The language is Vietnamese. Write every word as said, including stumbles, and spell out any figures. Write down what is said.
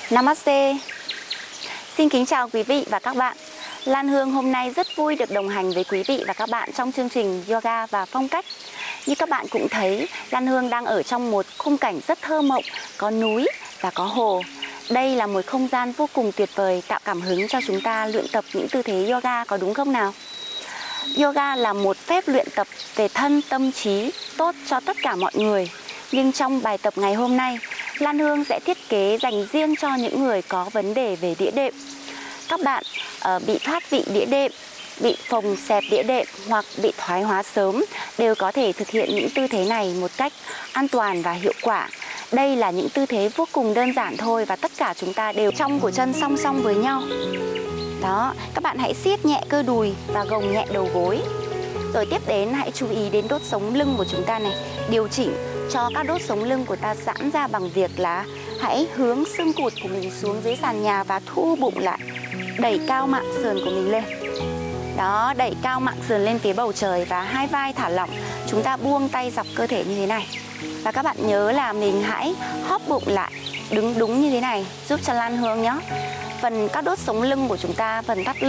Namaste. Xin kính chào quý vị và các bạn. Lan Hương hôm nay rất vui được đồng hành với quý vị và các bạn trong chương trình Yoga và Phong cách. Như các bạn cũng thấy, Lan Hương đang ở trong một khung cảnh rất thơ mộng, có núi và có hồ. Đây là một không gian vô cùng tuyệt vời, tạo cảm hứng cho chúng ta luyện tập những tư thế yoga, có đúng không nào? Yoga là một phép luyện tập về thân, tâm, trí, tốt cho tất cả mọi người. Nhưng trong bài tập ngày hôm nay, Lan Hương sẽ thiết kế dành riêng cho những người có vấn đề về đĩa đệm. Các bạn uh, bị thoát vị đĩa đệm, bị phồng xẹp đĩa đệm hoặc bị thoái hóa sớm đều có thể thực hiện những tư thế này một cách an toàn và hiệu quả. Đây là những tư thế vô cùng đơn giản thôi và tất cả chúng ta đều trong của chân song song với nhau. Đó, các bạn hãy siết nhẹ cơ đùi và gồng nhẹ đầu gối. Rồi tiếp đến hãy chú ý đến đốt sống lưng của chúng ta này. Điều chỉnh cho các đốt sống lưng của ta giãn ra bằng việc là hãy hướng xương cụt của mình xuống dưới sàn nhà và thu bụng lại. Đẩy cao mạn sườn của mình lên. Đó, đẩy cao mạn sườn lên phía bầu trời và hai vai thả lỏng. Chúng ta buông tay dọc cơ thể như thế này. Và các bạn nhớ là mình hãy hóp bụng lại, đứng đúng như thế này, giúp cho Lan Hương nhé. Phần các đốt sống lưng của chúng ta, phần thắt lưng